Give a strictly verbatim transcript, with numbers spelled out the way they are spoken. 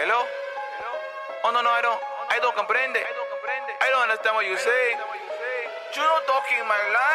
Hello? Oh no no I don't I don't comprende. I don't understand what you say. You don't talking my line.